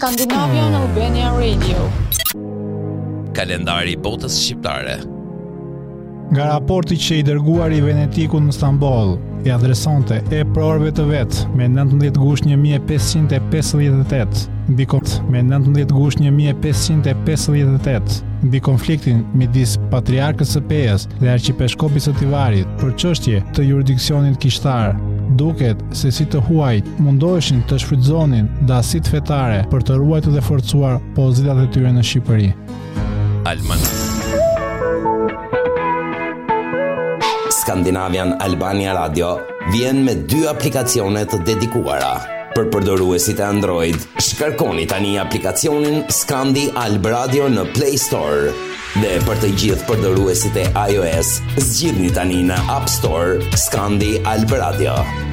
Scandinavian Albania Radio. Kalendari i botës shqiptare. Nga raporti që i dërguari i Venetikut në Stamboll i adresonte prorëve të vet me 19 gusht 1558 mbi konfliktin midis Patriarkës së Pejes dhe Arqipeshkopit së Tivarit për çështje të jurisdiksionit kishtar. Duket se si të huajt mundoheshin të shfrytëzonin dasit fetare për të ruajtur dhe forcuar pozitat e tyre në Shqipëri. Scandinavian Albania Radio vjen me 2 aplikacione të dedikuara. Për përdoruesit e Android, shkarkoni tani aplikacionin Scandi Alb Radio në Play Store. Dhe për të gjithë përdoruesit e iOS, zgjidhni tani në App Store Scandi Alb Radio.